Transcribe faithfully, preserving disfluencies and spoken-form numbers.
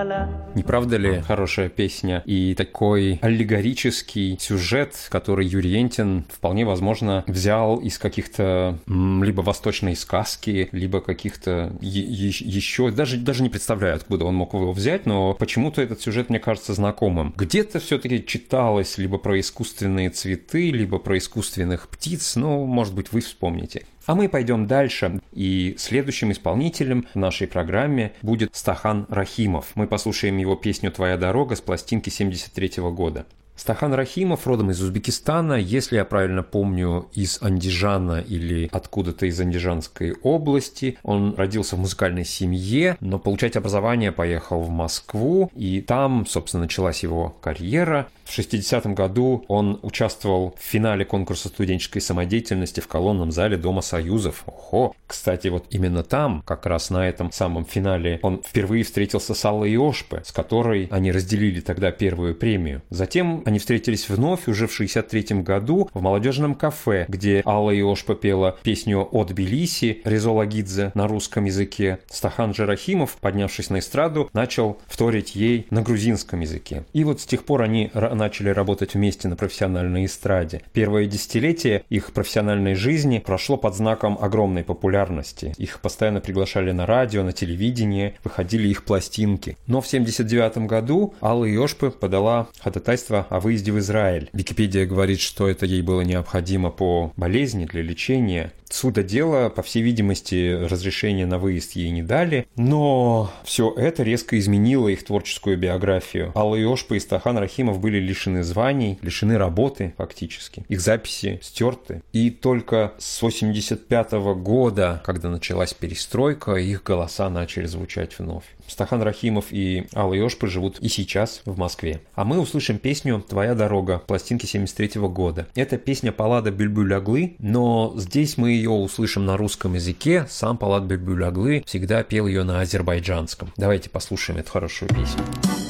Не правда ли хорошая песня и такой аллегорический сюжет, который Юрий Энтин вполне возможно взял из каких-то м, либо восточной сказки, либо каких-то е- еще, даже, даже не представляю, откуда он мог его взять, но почему-то этот сюжет мне кажется знакомым. Где-то все-таки читалось либо про искусственные цветы, либо про искусственных птиц, ну, может быть, вы вспомните. А мы пойдем дальше, и следующим исполнителем в нашей программе будет Стахан Рахимов. Мы послушаем его песню «Твоя дорога» с пластинки семьдесят третьего года. Стахан Рахимов родом из Узбекистана, если я правильно помню, из Андижана или откуда-то из Андижанской области. Он родился в музыкальной семье, но получать образование поехал в Москву, и там, собственно, началась его карьера. В шестидесятом году он участвовал в финале конкурса студенческой самодеятельности в колонном зале Дома Союзов. Ого! Кстати, вот именно там, как раз на этом самом финале, он впервые встретился с Аллой Иошпе, с которой они разделили тогда первую премию. Затем они встретились вновь уже в шестьдесят третьем году в молодежном кафе, где Алла Иошпе пела песню «О Тбилиси» Резо Лагидзе на русском языке. Стахан же Рахимов, поднявшись на эстраду, начал вторить ей на грузинском языке. И вот с тех пор они начали работать вместе на профессиональной эстраде. Первое десятилетие их профессиональной жизни прошло под знаком огромной популярности. Их постоянно приглашали на радио, на телевидение, выходили их пластинки. Но в семьдесят девятом году Алла Иошпе подала ходатайство о выезде в Израиль. Википедия говорит, что это ей было необходимо по болезни, для лечения. Суда дела, по всей видимости, разрешения на выезд ей не дали, но все это резко изменило их творческую биографию. Алла Иошпе и Стахан Рахимов были лишены званий, лишены работы фактически. Их записи стерты. И только с восемьдесят пятого года, когда началась перестройка, их голоса начали звучать вновь. Стахан Рахимов и Алла Иошпе живут и сейчас в Москве. А мы услышим песню «Твоя дорога» пластинки семьдесят третьего года. Это песня Полада Бюльбюль-Аглы, но здесь мы ее услышим на русском языке. Сам Полад Бюльбюль-Аглы всегда пел ее на азербайджанском. Давайте послушаем эту хорошую песню.